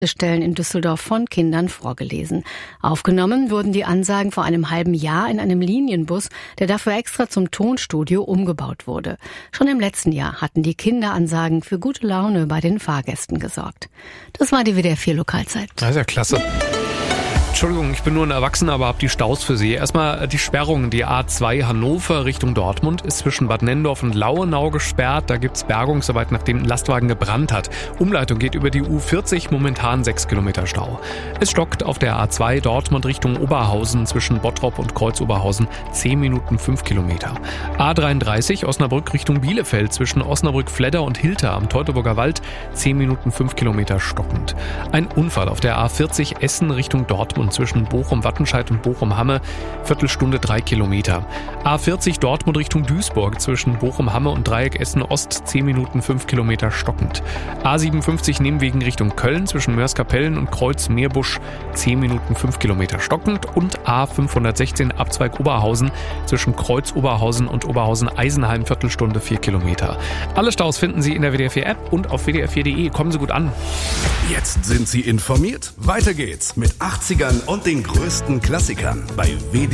Stellen in Düsseldorf von Kindern vorgelesen. Aufgenommen wurden die Ansagen vor einem halben Jahr in einem Linienbus, der dafür extra zum Tonstudio umgebaut wurde. Schon im letzten Jahr hatten die Kinderansagen für gute Laune bei den Fahrgästen gesorgt. Das war die WDR 4 Lokalzeit. Das ist ja klasse. Entschuldigung, ich bin nur ein Erwachsener, aber habe die Staus für Sie. Erstmal die Sperrung. Die A2 Hannover Richtung Dortmund ist zwischen Bad Nenndorf und Lauenau gesperrt. Da gibt's Bergungsarbeit, nachdem ein Lastwagen gebrannt hat. Umleitung geht über die U40, momentan 6 Kilometer Stau. Es stockt auf der A2 Dortmund Richtung Oberhausen zwischen Bottrop und Kreuz-Oberhausen 10 Minuten 5 Kilometer. A33 Osnabrück Richtung Bielefeld zwischen Osnabrück-Fledder und Hilter am Teutoburger Wald 10 Minuten 5 Kilometer stockend. Ein Unfall auf der A40 Essen Richtung Dortmund zwischen Bochum-Wattenscheid und Bochum-Hamme, Viertelstunde 3 Kilometer. A40 Dortmund Richtung Duisburg zwischen Bochum-Hamme und Dreieck Essen-Ost 10 Minuten 5 Kilometer stockend. A57 Nebenwegen Richtung Köln zwischen Mörs-Kapellen und Kreuz-Meerbusch 10 Minuten 5 Kilometer stockend und A516 Abzweig Oberhausen zwischen Kreuz-Oberhausen und Oberhausen-Eisenheim Viertelstunde 4 Kilometer. Alle Staus finden Sie in der WDR 4 App und auf wdr4.de. Kommen Sie gut an. Jetzt sind Sie informiert. Weiter geht's mit 80ern und den größten Klassikern bei WDR.